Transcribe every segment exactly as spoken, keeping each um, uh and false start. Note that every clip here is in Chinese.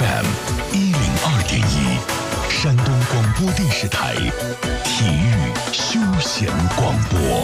F M 一零二点一，山东广播电视台体育休闲广播。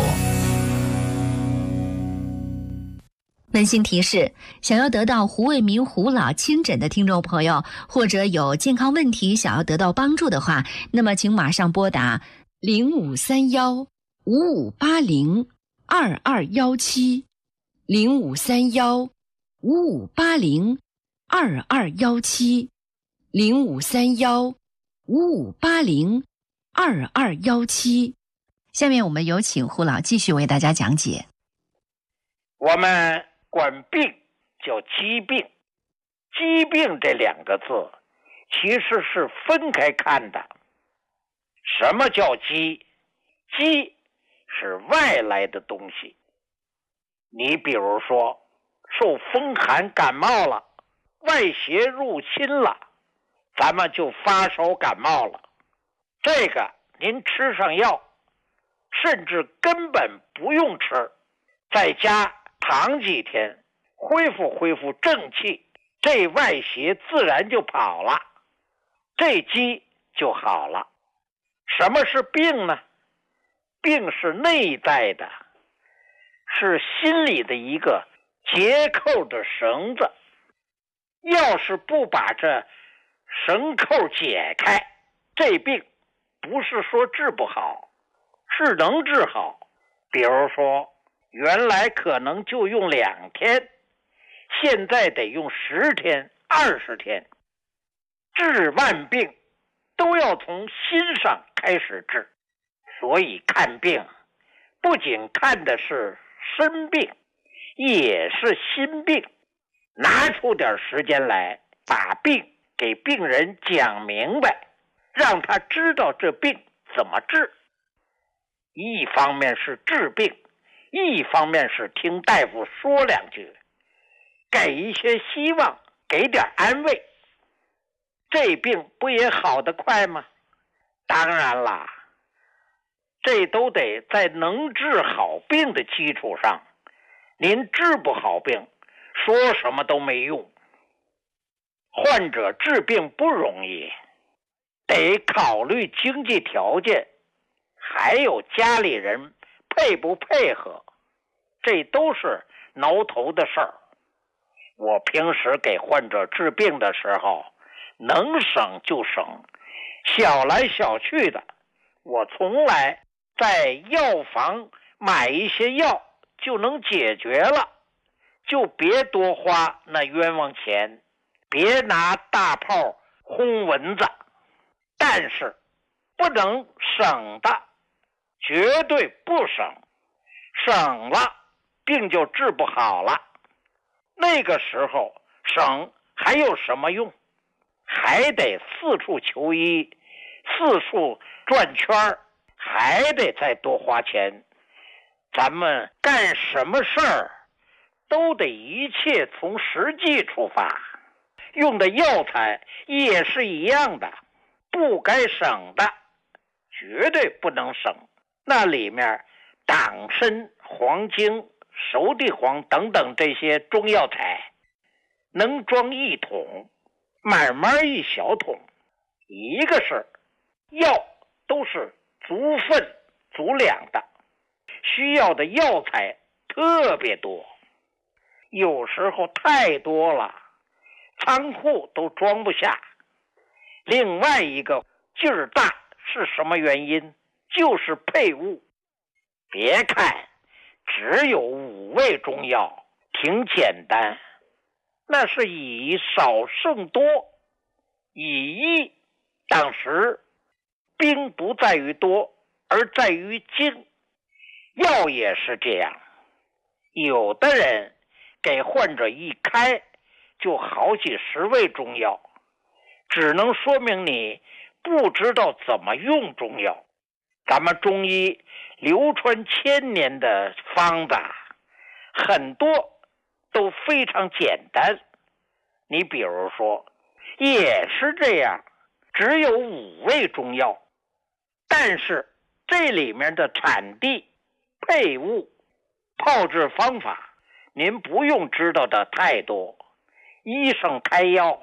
温馨提示：想要得到胡卫民胡老亲诊的听众朋友，或者有健康问题想要得到帮助的话，那么请马上拨打零五三幺五五八零二二幺七零五三幺五五八零二二幺七零五三幺五五八零二二幺七。下面我们有请胡老继续为大家讲解。 我们管病叫疾病，疾病这两个字其实是分开看的。什么叫疾？疾是外来的东西。你比如说受风寒感冒了，外邪入侵了，咱们就发烧感冒了。这个您吃上药，甚至根本不用吃，在家躺几天，恢复恢复正气，这外邪自然就跑了，这疾就好了。什么是病呢？病是内在的，是心里的一个结扣的绳子。要是不把这绳扣解开，这病不是说治不好，是能治好。比如说原来可能就用两天，现在得用十天、二十天。治万病都要从心上开始治，所以看病不仅看的是身病，也是心病。拿出点时间来，把病给病人讲明白，让他知道这病怎么治。一方面是治病，一方面是听大夫说两句，给一些希望，给点安慰。这病不也好得快吗？当然啦，这都得在能治好病的基础上。您治不好病，说什么都没用。患者治病不容易，得考虑经济条件，还有家里人配不配合，这都是挠头的事儿。我平时给患者治病的时候，能省就省，小来小去的，我从来在药房买一些药就能解决了，就别多花那冤枉钱，别拿大炮轰蚊子。但是不能省的，绝对不省，省了病就治不好了。那个时候省还有什么用？还得四处求医，四处转圈，还得再多花钱。咱们干什么事儿都得一切从实际出发，用的药材也是一样的，不该省的绝对不能省。那里面党参、黄精、熟地黄等等这些中药材能装一桶，慢慢一小桶。一个是药都是足分足量的，需要的药材特别多，有时候太多了，仓库都装不下。另外一个劲儿大是什么原因？就是配物。别看只有五味中药，挺简单，那是以少胜多，以一当十。兵不在于多，而在于精。药也是这样，有的人给患者一开就好几十味中药，只能说明你不知道怎么用中药。咱们中医流传千年的方子很多都非常简单。你比如说也是这样，只有五味中药，但是这里面的产地、配物、炮制方法您不用知道的太多。医生开药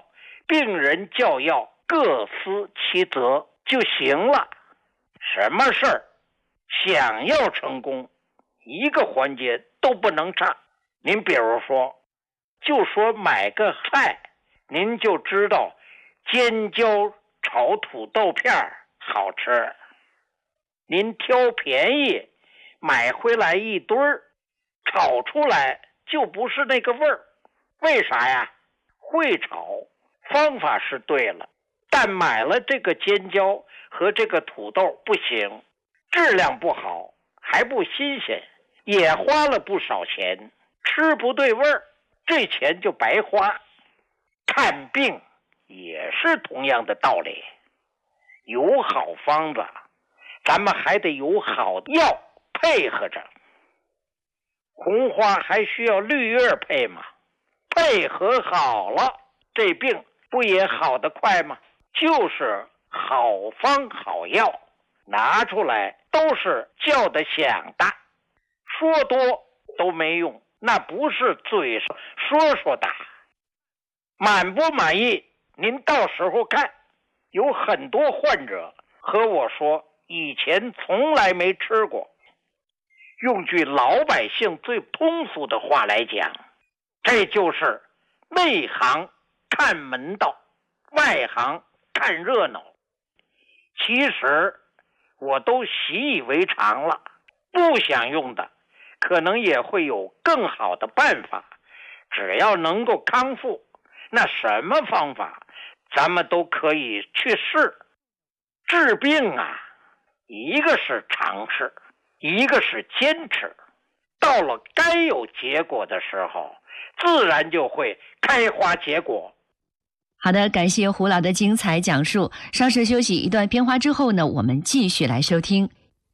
病人叫药各司其责就行了。什么事儿想要成功，一个环节都不能差。您比如说，就说买个菜，您就知道尖椒炒土豆片好吃，您挑便宜买回来一堆儿，炒出来就不是那个味儿。为啥呀？会炒，方法是对了，但买了这个尖椒和这个土豆不行，质量不好，还不新鲜，也花了不少钱，吃不对味儿，这钱就白花。看病也是同样的道理，有好方子，咱们还得有好药配合着。红花还需要绿叶配吗？配合好了，这病不也好得快吗？就是好方好药拿出来都是叫得响的，说多都没用，那不是嘴上说说的。满不满意您到时候看。有很多患者和我说以前从来没吃过。用句老百姓最通俗的话来讲，这就是内行看门道，外行看热闹。其实我都习以为常了，不想用的可能也会有更好的办法。只要能够康复，那什么方法咱们都可以去试。治病啊，一个是尝试，一个是坚持，到了该有结果的时候，自然就会开花结果。 好的，感谢胡老的精彩讲述。稍事休息一段片花之后呢，我们继续来收听。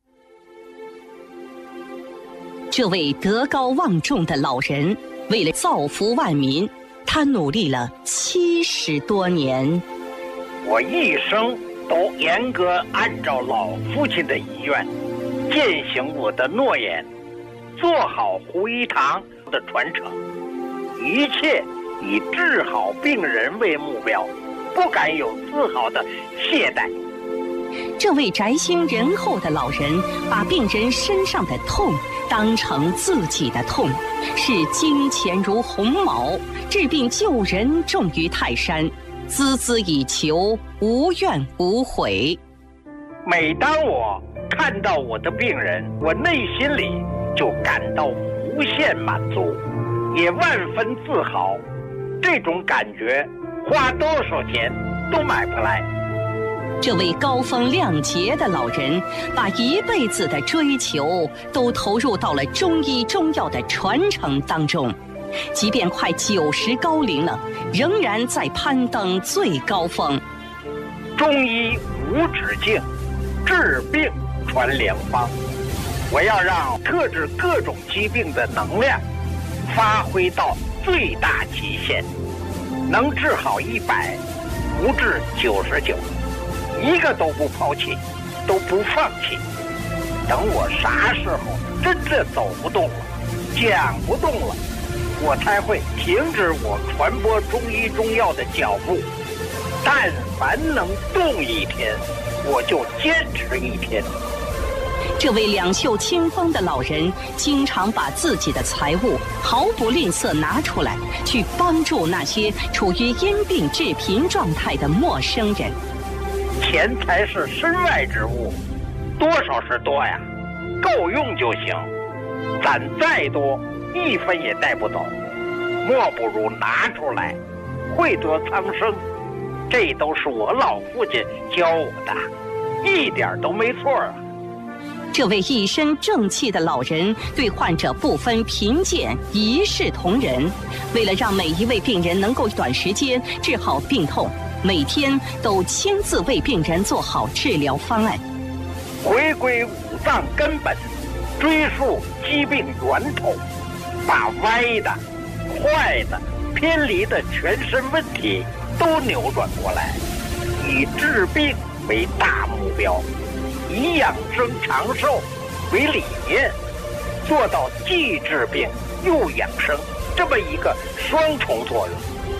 这位德高望重的老人，为了造福万民，他努力了七十多年。 我一生都严格按照老父亲的遗愿，践行我的诺言，做好胡一堂的传承，一切以治好病人为目标，不敢有丝毫的懈怠。 这位宅心仁厚的老人，把病人身上的痛当成自己的痛，视金钱如鸿毛，治病救人重于泰山，孜孜以求，无怨无悔。 每当我看到我的病人，我内心里就感到无限满足，也万分自豪。这种感觉花多少钱都买不来。 这位高风亮节的老人，把一辈子的追求都投入到了中医中药的传承当中，即便快九十高龄了，仍然在攀登最高峰。 中医无止境，治病传良方。我要让克制各种疾病的能量发挥到最大极限，能治好一百，不治九十九，一个都不抛弃，都不放弃。等我啥时候真正走不动了，讲不动了，我才会停止我传播中医中药的脚步。但凡能动一天，我就坚持一天。 这位两袖清风的老人，经常把自己的财物毫不吝啬拿出来，去帮助那些处于因病致贫状态的陌生人。 钱财是身外之物，多少是多呀，够用就行。攒再多，一分也带不走，莫不如拿出来，惠泽苍生。这都是我老父亲教我的，一点都没错啊。 这位一身正气的老人对患者不分贫贱，一视同仁。为了让每一位病人能够短时间治好病痛，每天都亲自为病人做好治疗方案。 回归五脏根本，追溯疾病源头，把歪的、坏的、偏离的全身问题都扭转过来，以治病为大目标，以养生长寿为理念，做到既治病又养生这么一个双重作用。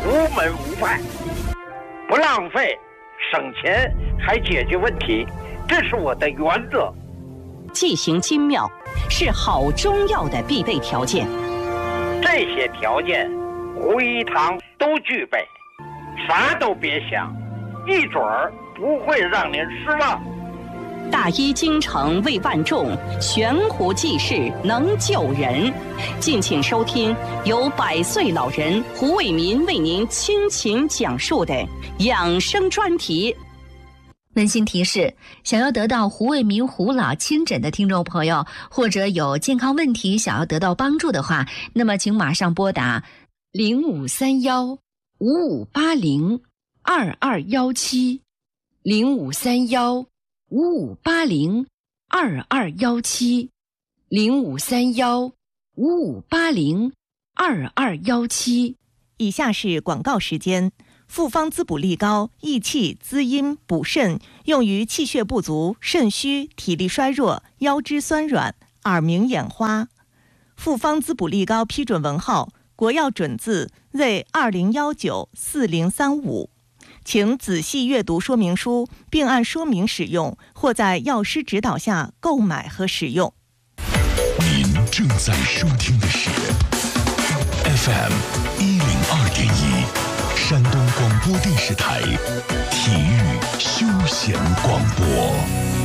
无门无派，不浪费，省钱还解决问题，这是我的原则。 剂型精妙是好中药的必备条件， 这些条件胡一堂都具备，啥都别想，一准儿不会让您失望。 大医精诚为万众，悬壶济世能救人。敬请收听由百岁老人胡卫民为您倾情讲述的养生专题。 温馨提示：想要得到胡卫民胡老亲诊的听众朋友，或者有健康问题想要得到帮助的话，那么请马上拨打零五三幺五五八零二二幺七零五三幺五五八零二二幺七零五三幺五五八零二二幺七。 以下是广告时间。复方滋补力高，益气滋阴补肾，用于气血不足、肾虚、体力衰弱、腰肢酸软、耳鸣眼花。复方滋补力高批准文号：国药准字 Z 二零一九四零三五。请仔细阅读说明书，并按说明使用，或在药师指导下购买和使用。 您正在收听的是 F M 一零二点一，山东广播电视台体育休闲广播。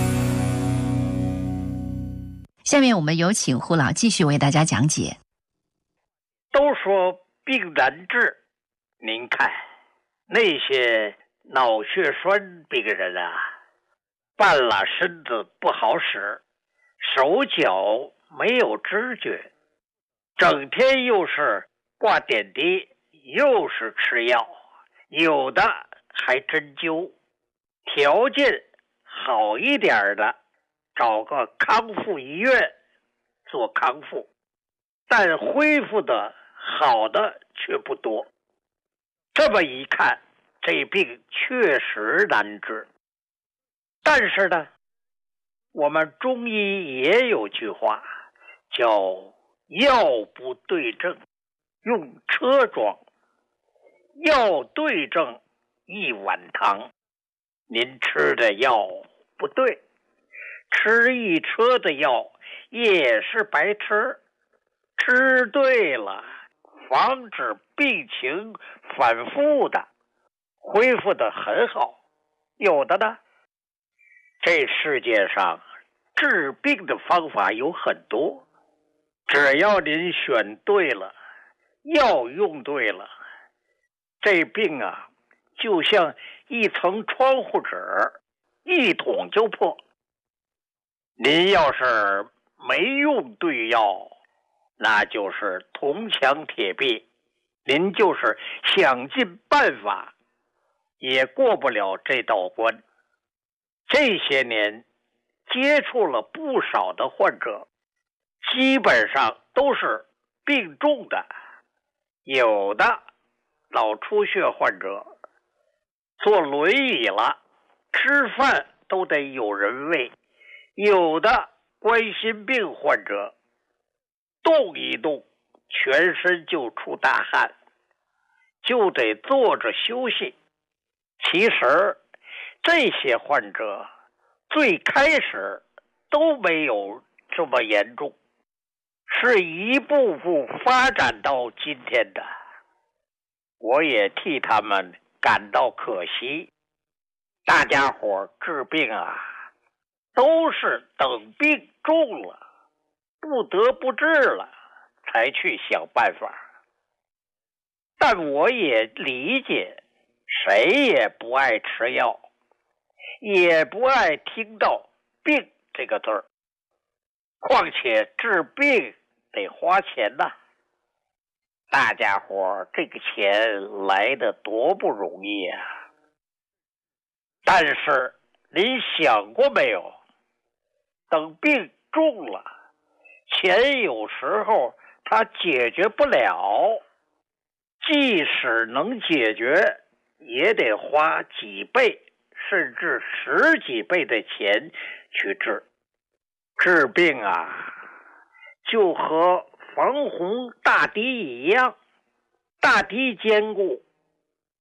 下面我们有请胡老继续为大家讲解。 都说病难治，您看那些脑血栓病人啊，半拉身子不好使，手脚没有知觉，整天又是挂点滴，又是吃药，有的还针灸。条件好一点的，找个康复医院做康复，但恢复的好的却不多。这么一看，这病确实难治。但是呢，我们中医也有句话叫药不对症用车装，药对症一碗汤。您吃的药不对，吃一车的药也是白吃。吃对了，防止病情反复的，恢复的很好。有的呢，这世界上治病的方法有很多，只要您选对了，药用对了，这病啊就像一层窗户纸，一捅就破。您要是没用对药，那就是铜墙铁壁，您就是想尽办法也过不了这道关。这些年接触了不少的患者，基本上都是病重的，有的脑出血患者坐轮椅了，吃饭都得有人喂，有的冠心病患者动一动全身就出大汗，就得坐着休息。其实这些患者最开始都没有这么严重，是一步步发展到今天的。我也替他们感到可惜。大家伙治病啊，都是等病重了，不得不治了，才去想办法。但我也理解，谁也不爱吃药，也不爱听到病这个字儿。况且治病得花钱呐，大家伙这个钱来得多不容易啊！但是您想过没有，等病重了，钱有时候它解决不了，即使能解决，也得花几倍甚至十几倍的钱去治。治病啊，就和防洪大堤一样，大堤坚固，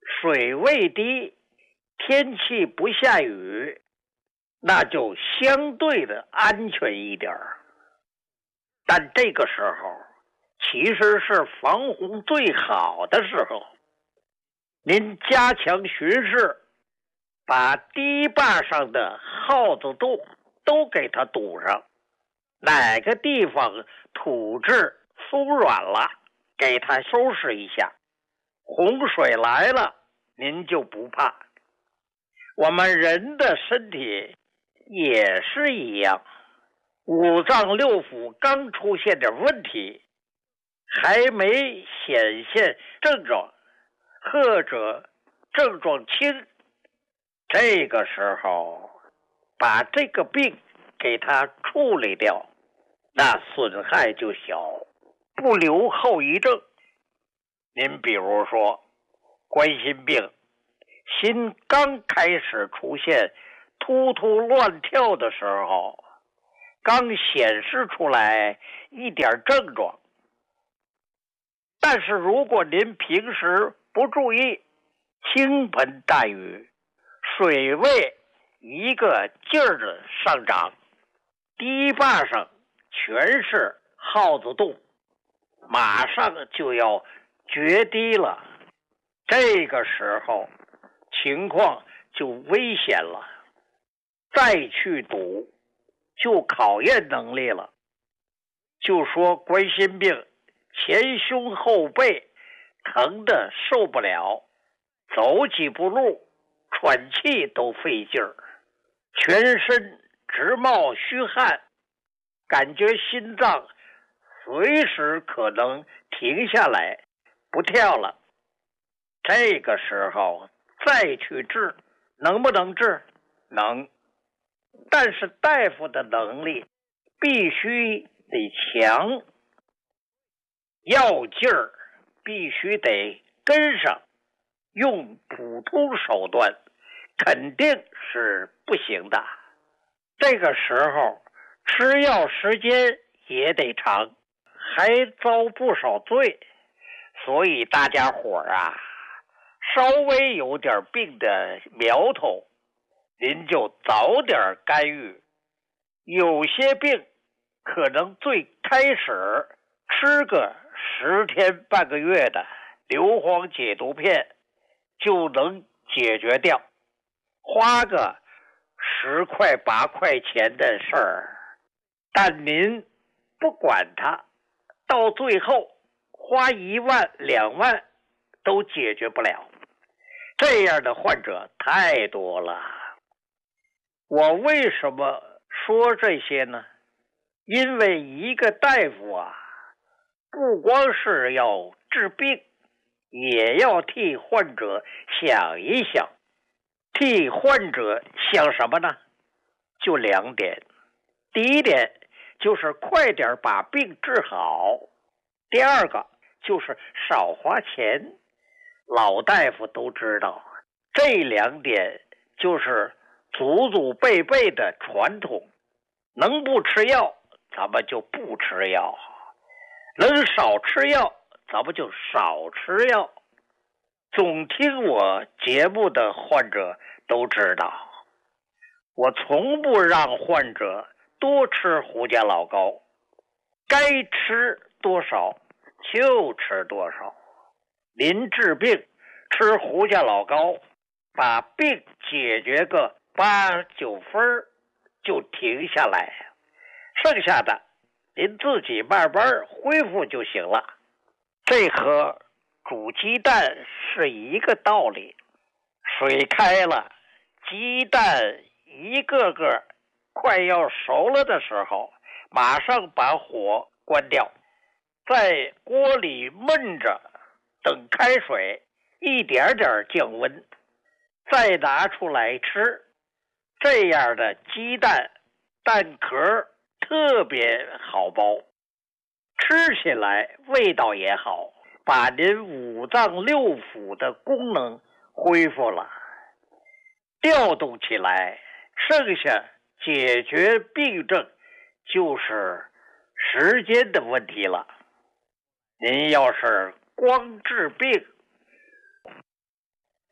水位低，天气不下雨，那就相对的安全一点儿。但这个时候其实是防洪最好的时候，您加强巡视，把堤坝上的耗子洞都给它堵上，哪个地方土质松软了，给它收拾一下，洪水来了您就不怕。我们人的身体也是一样，五脏六腑刚出现点问题，还没显现症状，或者症状轻，这个时候把这个病给它处理掉，那损害就小，不留后遗症。您比如说冠心病，心刚开始出现突突乱跳的时候，刚显示出来一点症状，但是如果您平时不注意，倾盆大雨，水位一个劲儿的上涨，堤坝上全是耗子洞，马上就要决堤了，这个时候情况就危险了，再去堵就考验能力了。就说冠心病，前胸后背疼得受不了，走几步路喘气都费劲儿，全身直冒虚汗，感觉心脏随时可能停下来不跳了。这个时候再去治，能不能治？能，但是大夫的能力必须得强，药劲儿必须得跟上，用普通手段肯定是不行的。这个时候吃药时间也得长，还遭不少罪。所以大家伙儿啊，稍微有点病的苗头，您就早点干预。有些病可能最开始吃个十天半个月的硫磺解毒片就能解决掉，花个十块八块钱的事儿，但您不管它，到最后花一万两万都解决不了。这样的患者太多了。我为什么说这些呢？因为一个大夫啊，不光是要治病，也要替患者想一想。替患者想什么呢？就两点。第一点就是快点把病治好，第二个就是少花钱。老大夫都知道，这两点就是祖祖辈辈的传统，能不吃药咱们就不吃药，能少吃药咱们就少吃药。总听我节目的患者都知道，我从不让患者多吃胡家老膏，该吃多少就吃多少。您治病吃胡家老膏，把病解决个八九分就停下来，剩下的您自己慢慢恢复就行了。这和煮鸡蛋是一个道理，水开了，鸡蛋一个个快要熟了的时候，马上把火关掉，在锅里焖着，等开水一点点降温，再拿出来吃。这样的鸡蛋蛋壳特别好剥，吃起来味道也好，把您五脏六腑的功能恢复了，调动起来，剩下解决病症就是时间的问题了。您要是光治病，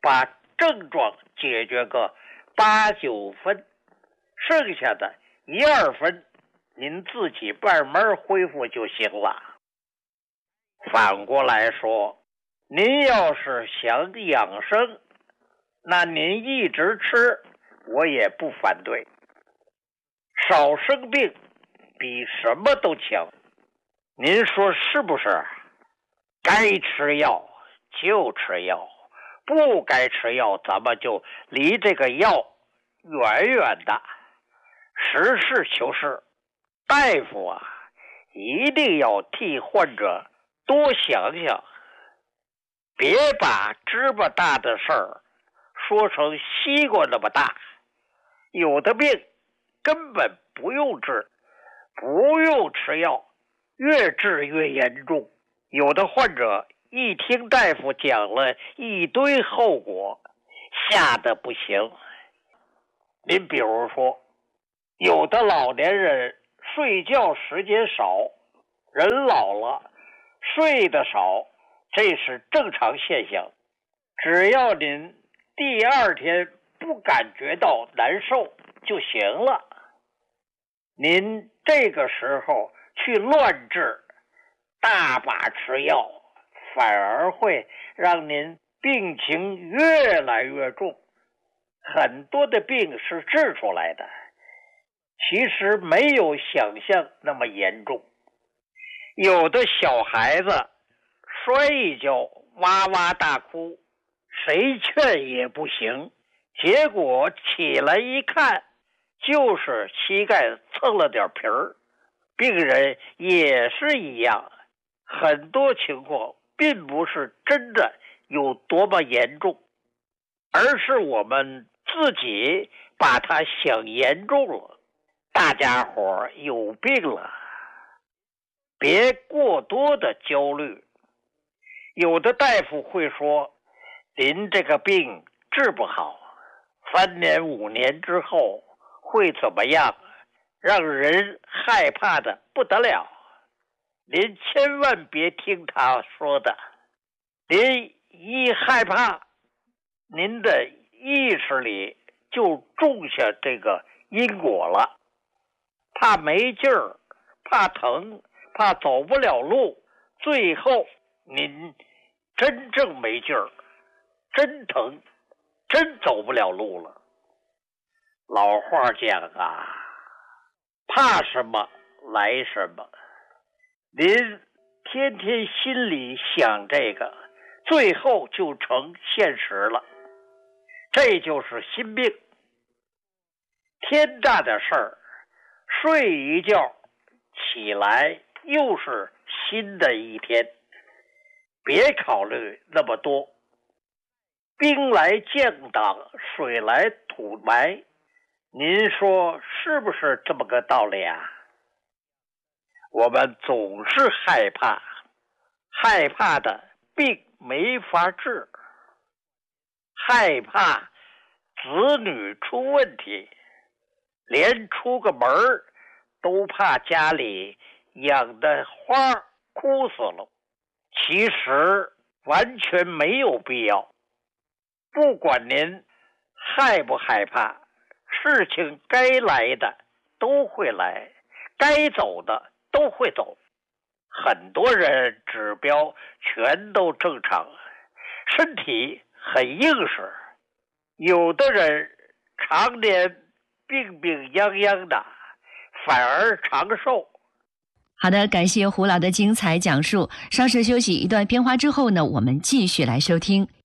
把症状解决个八九分，剩下的一二分您自己慢慢恢复就行了。反过来说，您要是想养生，那您一直吃我也不反对，少生病比什么都强。您说是不是？该吃药就吃药，不该吃药咱们就离这个药远远的。实事求是，大夫啊一定要替患者多想想，别把芝麻大的事儿说成西瓜那么大。有的病根本不用治，不用吃药，越治越严重。有的患者一听大夫讲了一堆后果，吓得不行。您比如说，有的老年人睡觉时间少，人老了睡得少，这是正常现象。只要您第二天不感觉到难受就行了。您这个时候去乱治，大把吃药，反而会让您病情越来越重。很多的病是治出来的，其实没有想象那么严重。有的小孩子摔一跤哇哇大哭，谁劝也不行，结果起来一看，就是膝盖蹭了点皮儿。病人也是一样，很多情况并不是真的有多么严重，而是我们自己把它想严重了。大家伙有病了，别过多的焦虑。有的大夫会说，您这个病治不好，三年五年之后会怎么样，让人害怕的不得了。您千万别听他说的，您一害怕，您的意识里就种下这个因果了，怕没劲儿，怕疼，怕走不了路，最后您真正没劲儿，真疼，真走不了路了。老话讲啊，怕什么来什么。您天天心里想这个，最后就成现实了。这就是心病。天大的事儿，睡一觉起来又是新的一天，别考虑那么多。兵来将挡，水来土埋，您说是不是这么个道理啊？我们总是害怕，害怕的病没法治，害怕子女出问题，连出个门都怕家里养的花枯死了。其实完全没有必要。不管您害不害怕，事情该来的都会来，该走的都会走。很多人指标全都正常，身体很硬实。有的人常年病病殃殃的，反而长寿。 好的，感谢胡老的精彩讲述。稍事休息一段片花之后呢，我们继续来收听。